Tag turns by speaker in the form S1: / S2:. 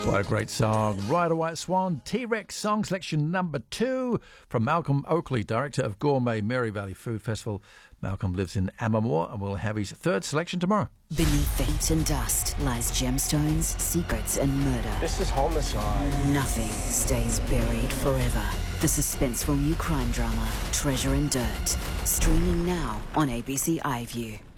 S1: What a great song. Ride a White Swan, T-Rex song selection number 2 from Malcolm Oakley, director of Gourmet Mary Valley Food Festival. Malcolm lives in Amamore and will have his third selection tomorrow.
S2: Beneath the heat and dust lies gemstones, secrets and murder.
S3: This is homicide.
S2: Nothing stays buried forever. The suspenseful new crime drama, Treasure and Dirt, streaming now on ABC iView.